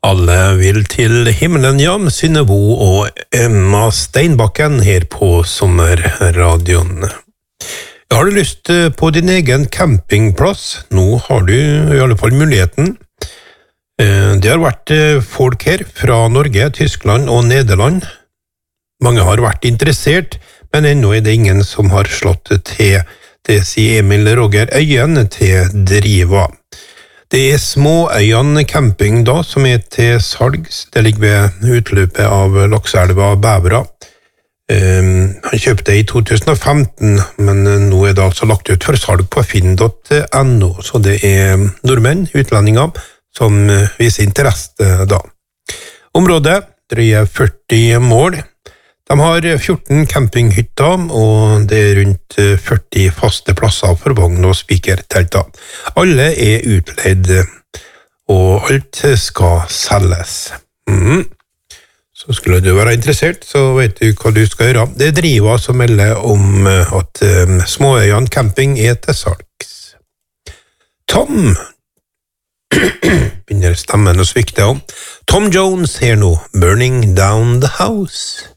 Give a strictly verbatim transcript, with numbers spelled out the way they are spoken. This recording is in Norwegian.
Alle vil til himmelen, ja, Synnebo og Emma Steinbakken her på Sommerradioen. Har du lyst på din egen campingplass? Nå har du i alle fall muligheten. Det har vært folk her fra Norge, Tyskland og Nederland. Mange har vært interessert, men ennå er det ingen som har slått til. Det sier Emil Roger Øyen til Driva. Det er Småøyene camping da, som er til salgs. Det ligger ved utløpet av Lakselva Bævra. Um, han kjøpte det i to tusen og femten, men nå er det altså lagt ut for salg på finn punktum no, så det er nordmenn, utlendinger, som viser interesse da. Området drøyer førti mål. De har fjorten campinghytter, og det er rundt førti faste plasser for vogn og spikertelter. Alle er utleid, og alt skal selges. Mm. Så skulle du være interessert, så vet du hva du skal gjøre. Det er Driva som melder om at um, Småøyene camping er til salgs. Tom, begynner stemmen å svikte om. Tom Jones her nå, Burning Down the House.